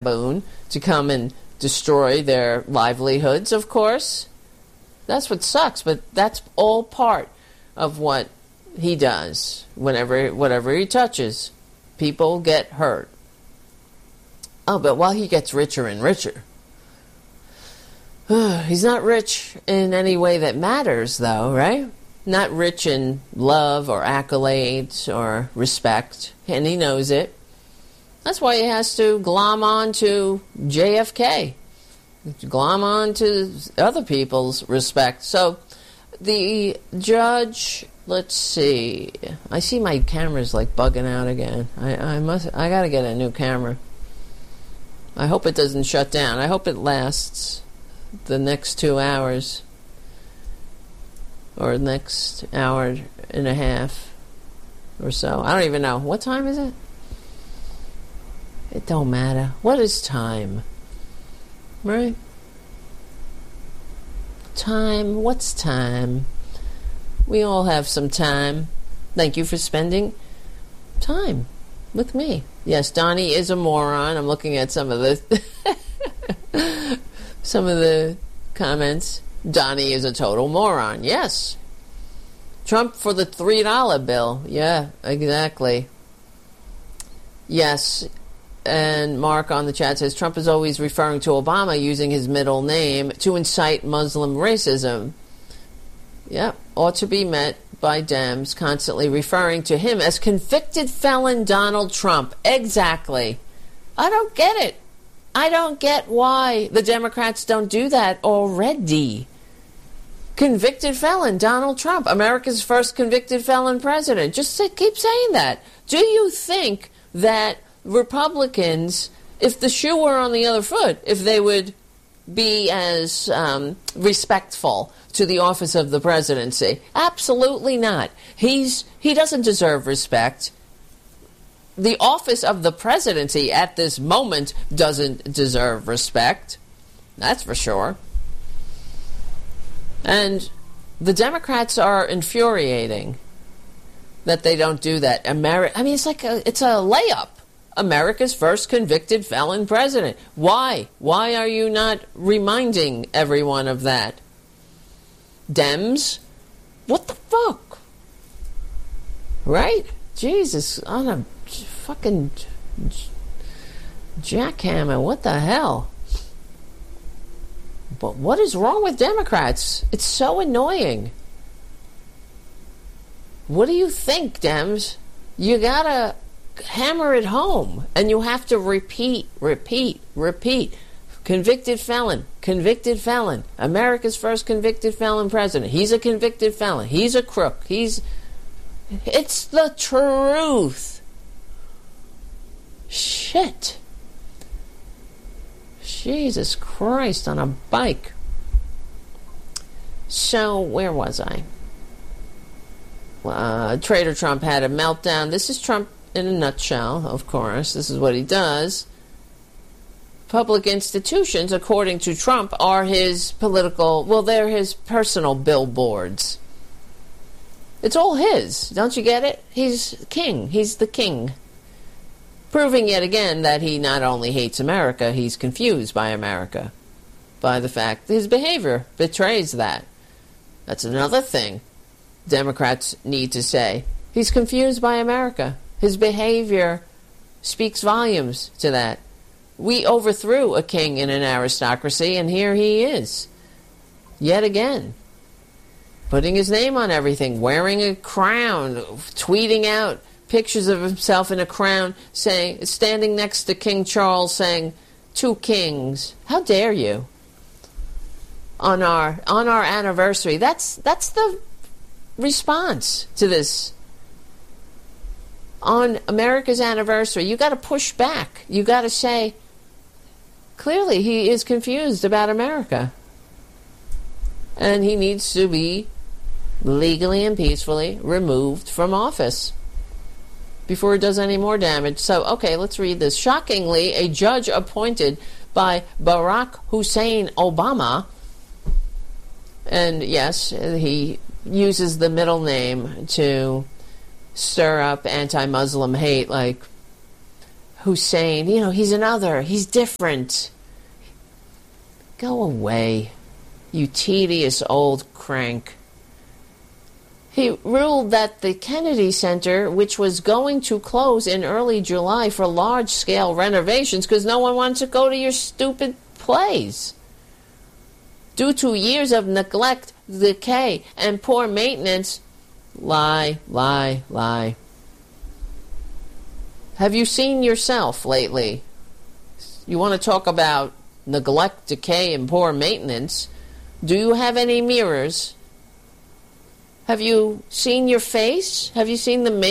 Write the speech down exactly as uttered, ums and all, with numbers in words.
baboon to come and destroy their livelihoods, of course. That's what sucks, but that's all part of what he does. Whenever, whatever he touches, people get hurt. Oh, but while he gets richer and richer, he's not rich in any way that matters, though, right? Not rich in love or accolades or respect, and he knows it. That's why he has to glom on to J F K, glom on to other people's respect. So the judge, let's see, I see my camera's like bugging out again. I, I must, I gotta get a new camera. I hope it doesn't shut down. I hope it lasts the next two hours or next hour and a half or so. I don't even know. What time is it? It don't matter. What is time? Right? Time. What's time? We all have some time. Thank you for spending time with me. Yes, Donnie is a moron. I'm looking at some of the some of the comments. Donnie is a total moron. Yes. Trump for the three dollar bill. Yeah, exactly. Yes. And Mark on the chat says, Trump is always referring to Obama using his middle name to incite Muslim racism. Yep. Ought to be met by Dems constantly referring to him as convicted felon Donald Trump. Exactly. I don't get it. I don't get why the Democrats don't do that already. Convicted felon Donald Trump, America's first convicted felon president. Just say, keep saying that. Do you think that Republicans, if the shoe were on the other foot, if they would be as um, respectful to the office of the presidency? Absolutely not. He's he doesn't deserve respect. The office of the presidency at this moment doesn't deserve respect. That's for sure. And the Democrats are infuriating that they don't do that. Ameri- I mean, it's like a, it's a layup. America's first convicted felon president. Why? Why are you not reminding everyone of that? Dems? What the fuck? Right? Jesus, on a fucking jackhammer. What the hell? But what is wrong with Democrats? It's so annoying. What do you think, Dems? You gotta hammer it home, and you have to repeat, repeat, repeat. Convicted felon, convicted felon. America's first convicted felon president. He's a convicted felon. He's a crook. He's... It's the truth. Shit. Jesus Christ, on a bike. So, where was I? Uh, Trader Trump had a meltdown. This is Trump in a nutshell, of course. This is what he does. Public institutions, according to Trump, are his political, well, they're his personal billboards. It's all his. Don't you get it? He's king. He's the king. Proving yet again that he not only hates America, he's confused by America. By the fact that his behavior betrays that. That's another thing Democrats need to say. He's confused by America. His behavior speaks volumes to that. We overthrew a king in an aristocracy, and here he is. Yet again. Putting his name on everything, wearing a crown, tweeting out pictures of himself in a crown, saying, standing next to King Charles, saying, "Two kings." How dare you? On our on our anniversary. That's that's the response to this. On America's anniversary, you got to push back. You got to say, clearly he is confused about America. And he needs to be legally and peacefully removed from office before it does any more damage. So, okay, let's read this. Shockingly, a judge appointed by Barack Hussein Obama, and yes, he uses the middle name to stir up anti-Muslim hate, like, who's saying, you know, he's another, he's different. Go away, you tedious old crank. He ruled that the Kennedy Center, which was going to close in early July for large-scale renovations because no one wants to go to your stupid plays, due to years of neglect, decay, and poor maintenance. Lie, lie, lie. Have you seen yourself lately? You want to talk about neglect, decay, and poor maintenance? Do you have any mirrors? Have you seen your face? Have you seen the